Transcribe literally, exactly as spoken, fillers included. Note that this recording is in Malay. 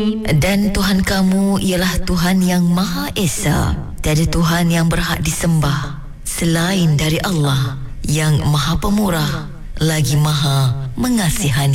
Dan Tuhan kamu ialah Tuhan yang Maha Esa. Tiada Tuhan yang berhak disembah selain dari Allah yang Maha Pemurah lagi Maha Mengasihani.